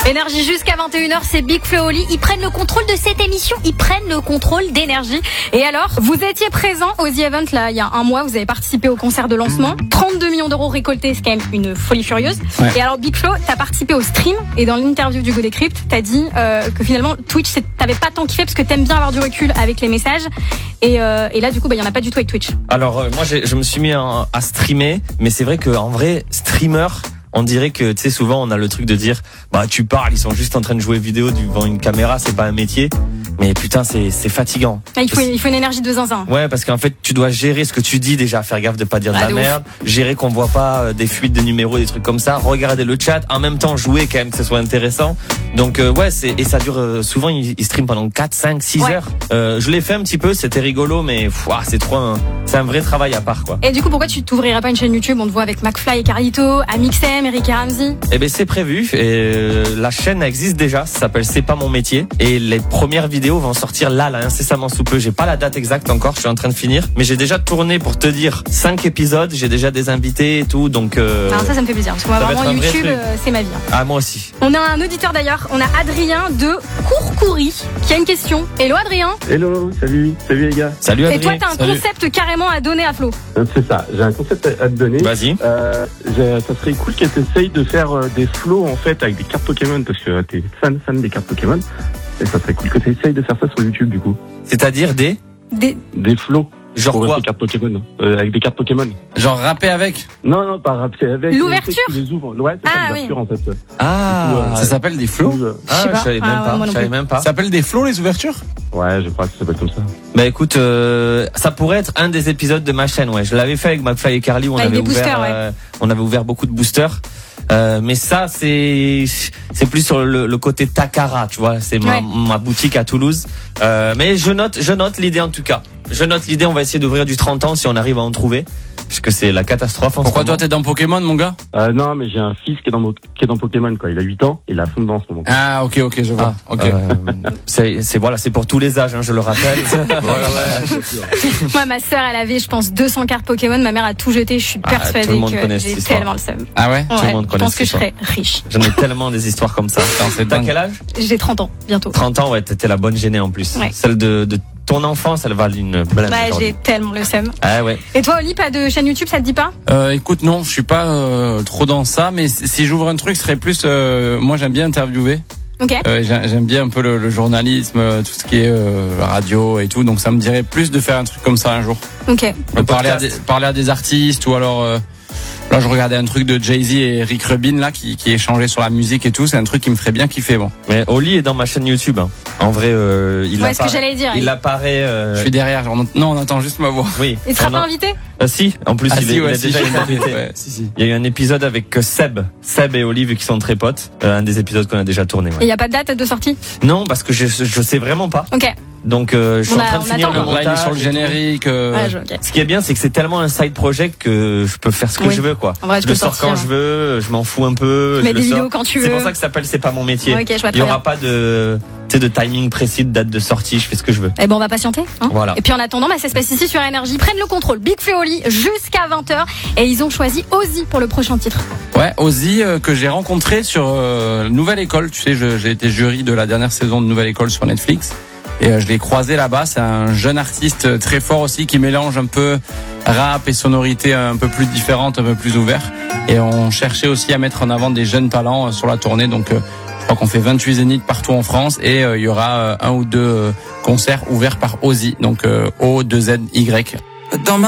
Énergie jusqu'à 21h, c'est Big Flo et Oli. Ils prennent le contrôle de cette émission, ils prennent le contrôle d'Énergie. Et alors, vous étiez présent au The Event là il y a un mois, vous avez participé au concert de lancement. 32 millions d'euros récoltés, c'est quand même une folie furieuse. Ouais. Et alors Big Flo, t'as participé au stream et dans l'interview du Go Decrypt, t'as dit que finalement Twitch, t'avais pas tant kiffé parce que t'aimes bien avoir du recul avec les messages. Et là du coup, il y en a pas du tout avec Twitch. Alors moi je me suis mis à streamer, mais c'est vrai qu'en vrai, streamer, on dirait que, tu sais, souvent on a le truc de dire, bah tu parles, ils sont juste en train de jouer vidéo devant une caméra, c'est pas un métier. Mais putain, c'est fatigant. Ah, il faut une énergie de zinzin. Ouais, parce qu'en fait, tu dois gérer ce que tu dis déjà, faire gaffe de pas dire de la merde, gérer qu'on voit pas des fuites de numéros, des trucs comme ça, regarder le chat, en même temps jouer quand même que ce soit intéressant. Donc ouais, et ça dure souvent ils streament pendant 4, 5, 6 heures. Je l'ai fait un petit peu, c'était rigolo, mais c'est un vrai travail à part quoi. Et du coup, pourquoi tu t'ouvrirais pas une chaîne YouTube? On te voit avec McFly et Carlito, Amixem, Eric et Ramsey. Eh ben c'est prévu et la chaîne existe déjà, ça s'appelle C'est pas mon métier et les premières vidéos vont sortir là incessamment sous peu. J'ai pas la date exacte encore, je suis en train de finir, mais j'ai déjà tourné pour te dire 5 épisodes, j'ai déjà des invités et tout, donc alors ça me fait plaisir parce que moi vraiment YouTube c'est ma vie. Ah moi aussi. On a un auditeur d'ailleurs, on a Adrien de Courcoury qui a une question. Hello Adrien. Hello, salut les gars. Salut Adrien. Et toi t'as un concept carrément à donner à Flo. C'est ça, j'ai un concept à te donner. Vas-y. Ça serait cool qu'elle t'essaye de faire des flows en fait avec des cartes Pokémon parce que t'es fan des cartes Pokémon. Et ça serait cool que tu essayes de faire ça sur YouTube du coup. C'est-à-dire des flows. Genre quoi? Des cartes Pokémon. Avec des cartes Pokémon. Genre rapper avec? Non, pas rapper avec. L'ouverture? Les ouvres. Ouais, c'est l'ouverture en fait. Ça s'appelle des flows? Je savais même pas. Ça s'appelle des flows les ouvertures? Ouais, je crois que ça s'appelle comme ça. Bah écoute, ça pourrait être un des épisodes de ma chaîne, ouais. Je l'avais fait avec McFly et Carly où on avait ouvert beaucoup de boosters. Mais ça c'est plus sur le côté Takara, tu vois, c'est ma boutique à Toulouse. Mais je note l'idée en tout cas. Je note l'idée, on va essayer d'ouvrir du 30 ans si on arrive à en trouver. Parce que c'est la catastrophe. Pourquoi toi t'es dans Pokémon mon gars? Non mais j'ai un fils qui est dans Pokémon quoi. Il a 8 ans et il a fond dedans en ce moment. Ah ok je vois. C'est pour tous les âges, hein, je le rappelle. Moi ma sœur elle avait je pense 200 cartes Pokémon, ma mère a tout jeté, je suis persuadée que j'ai tellement le seum. Ah ouais? Tout le monde connaît. Je pense que je serais riche. J'en ai tellement des histoires comme ça. T'as quel âge? J'ai 30 ans bientôt. 30 ans, ouais, t'étais la bonne gênée en plus. Ouais. Celle de ton enfance, elle valent une blinde. Ouais, j'ai tellement le seum. Ah ouais. Et toi Oli, pas de chaîne YouTube, ça te dit pas? Écoute, non, je suis pas trop dans ça, mais si j'ouvre un truc, ce serait plus moi j'aime bien interviewer. Okay. J'aime bien un peu le journalisme, tout ce qui est radio et tout, donc ça me dirait plus de faire un truc comme ça un jour. Ok. Parler à des artistes ou alors là je regardais un truc de Jay-Z et Rick Rubin là qui échangeait sur la musique et tout, c'est un truc qui me ferait bien kiffer bon. Mais Oli est dans ma chaîne YouTube hein. En vrai ce que j'allais dire. Il apparaît Je suis derrière, on entend juste ma voix. Oui. Il sera pas invité? Si, en plus il est déjà invité. Si. Il y a eu un épisode avec Seb et Oli vu qu'ils sont très potes, un des épisodes qu'on a déjà tourné. Ouais. Et il y a pas de date de sortie? Non, parce que je sais vraiment pas. OK. Donc je suis en train de finir le montage. Là, il est sur le générique. Okay. Ce qui est bien, c'est que c'est tellement un side project que je peux faire ce que je veux, quoi. En vrai, je le sors quand je veux, je m'en fous un peu. Tu mets des vidéos quand tu veux. C'est pour ça que ça s'appelle C'est pas mon métier. Okay, il y aura pas de timing précis, de date de sortie. Je fais ce que je veux. Et on va patienter. Hein, voilà. Et puis en attendant, ça se passe ici sur Énergie. Prennent le contrôle. Big Flo et Oli jusqu'à 20h et ils ont choisi Ozzy pour le prochain titre. Ouais, Ozzy que j'ai rencontré sur Nouvelle École. Tu sais, j'ai été jury de la dernière saison de Nouvelle École sur Netflix. Et je l'ai croisé là-bas, c'est un jeune artiste très fort aussi qui mélange un peu rap et sonorité un peu plus différente, un peu plus ouvert. Et on cherchait aussi à mettre en avant des jeunes talents sur la tournée. Donc je crois qu'on fait 28 zéniths partout en France et il y aura un ou deux concerts ouverts par Ozzy. Donc O2ZY.